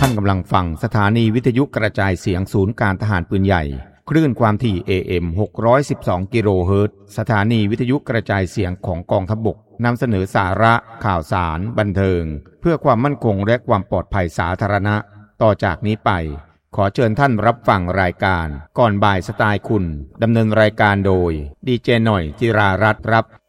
ท่านกำลังฟังสถานีวิทยุกระจายเสียงศูนย์การทหารปืนใหญ่คลื่นความถี่ AM 612 กิโลเฮิรตซ์สถานีวิทยุกระจายเสียงของกองทัพบกนำเสนอสาระข่าวสารบันเทิงเพื่อความมั่นคงและความปลอดภัยสาธารณะต่อจากนี้ไปขอเชิญท่านรับฟังรายการก่อนบ่ายสไตล์คุณดำเนินรายการโดยดีเจหน่อยจิรารัตน์ครับ